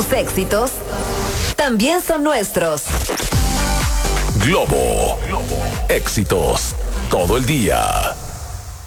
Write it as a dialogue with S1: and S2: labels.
S1: Tus éxitos también son nuestros.
S2: Globo. Éxitos todo el día.